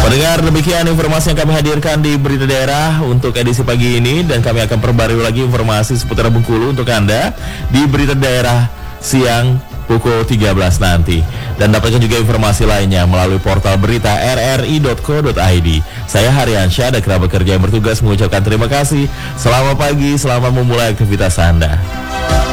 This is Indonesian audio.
Pendengar, demikian informasi yang kami hadirkan di Berita Daerah untuk edisi pagi ini, dan kami akan perbarui lagi informasi seputar Bengkulu untuk Anda di Berita Daerah siang pukul 13 nanti. Dan dapatkan juga informasi lainnya melalui portal berita rri.co.id. Saya Haryansyah dan kerabat kerja yang bertugas mengucapkan terima kasih. Selamat pagi, selamat memulai aktivitas Anda.